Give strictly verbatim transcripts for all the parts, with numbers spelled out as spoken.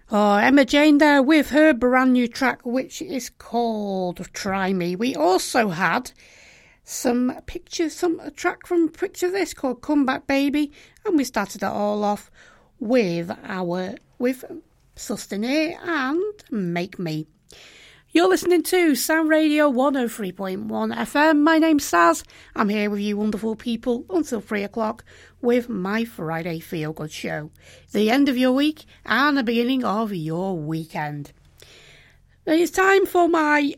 Oh, Emma Jane there with her brand new track, which is called Try Me. We also had some pictures, some a track from Picture This called Come Back Baby, and we started it all off with our with Sustainare and Make Me. You're listening to Sound Radio one oh three point one F M. My name's Saz. I'm here with you wonderful people until three o'clock with my Friday Feel Good show. The end of your week and the beginning of your weekend. Then it's time for my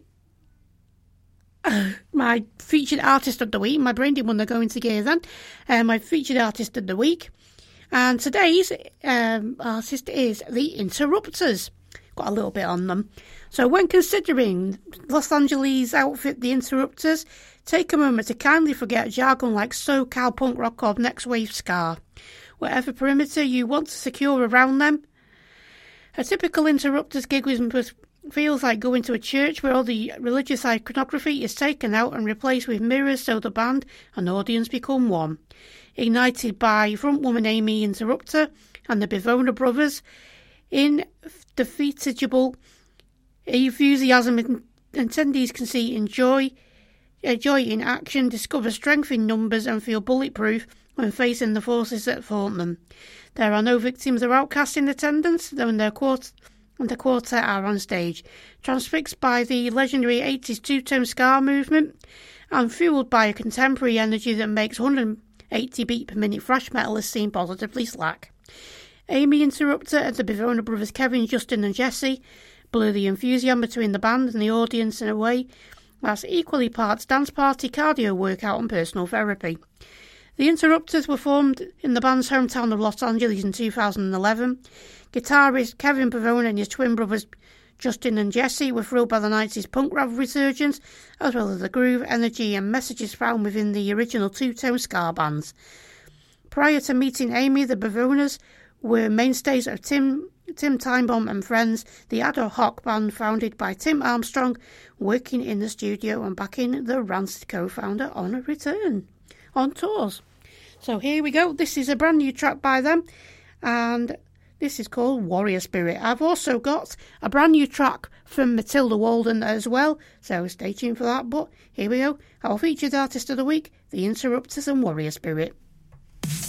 uh, my featured artist of the week. My brain didn't want to go into gear then. Uh, my featured artist of the week. And today's um, artist is The Interrupters. Got a little bit on them. So when considering Los Angeles outfit The Interrupters, take a moment to kindly forget jargon like SoCal punk rock or next wave ska. Whatever perimeter you want to secure around them. A typical Interrupters gig was, feels like going to a church where all the religious iconography is taken out and replaced with mirrors so the band and audience become one. Ignited by frontwoman Amy Interrupter and the Bivona brothers, indefatigable enthusiasm attendees can see enjoy, uh, joy in action, discover strength in numbers and feel bulletproof when facing the forces that thwart them. There are no victims or outcasts in attendance when their quartet and the quartet are on stage, transfixed by the legendary eighties two-tone ska movement and fueled by a contemporary energy that makes one hundred eighty beat per minute thrash metalists seem positively slack. Amy Interrupter and the Bivona brothers Kevin, Justin and Jesse blew the enthusiasm between the band and the audience in a way that's equally parts dance party, cardio workout and personal therapy. The Interrupters were formed in the band's hometown of Los Angeles in two thousand eleven. Guitarist Kevin Bivona and his twin brothers Justin and Jesse were thrilled by the nineties punk rock resurgence, as well as the groove, energy and messages found within the original two-tone ska bands. Prior to meeting Amy, the Bivonas were mainstays of Tim Tim Timebomb and Friends, the ad hoc band founded by Tim Armstrong, working in the studio and backing the Rancid co-founder on a return on tours. So here we go. This is a brand new track by them, and this is called Warrior Spirit. I've also got a brand new track from Matilda Walden as well, so stay tuned for that. But here we go. Our featured artist of the week, The Interrupters and Warrior Spirit.